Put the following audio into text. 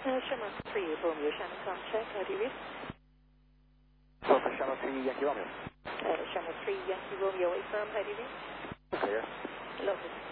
Shamrock 3, Romeo, Shannon, com check. How do you read? Delta Shamrock 3, Yankee Romeo. Shamrock 3, Yankee Romeo, affirm. How do you read? Clear. Lovely.